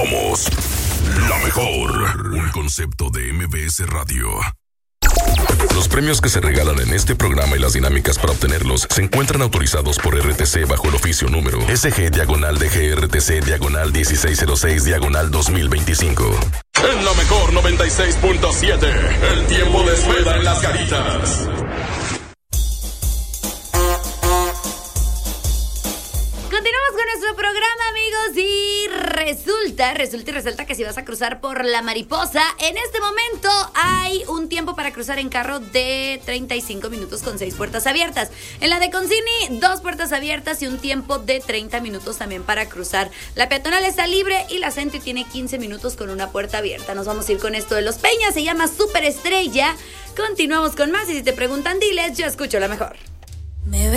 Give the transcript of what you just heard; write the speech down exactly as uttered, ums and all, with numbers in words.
Somos la mejor. Un concepto de M B S Radio. Los premios que se regalan en este programa y las dinámicas para obtenerlos se encuentran autorizados por R T C bajo el oficio número S G diagonal D G R T C diagonal dieciséis cero seis diagonal dos mil veinticinco. En la mejor noventa y seis punto siete, el tiempo de espera en las garitas. Continuamos con nuestro programa, amigos, y resulta, resulta y resalta que si vas a cruzar por La Mariposa, en este momento hay un tiempo para cruzar en carro de treinta y cinco minutos con seis puertas abiertas. En la de Concini, dos puertas abiertas y un tiempo de treinta minutos también para cruzar. La peatonal está libre y la Senti tiene quince minutos con una puerta abierta. Nos vamos a ir con esto de Los Peñas, se llama Superestrella. Continuamos con más y si te preguntan, diles, yo escucho la mejor. Me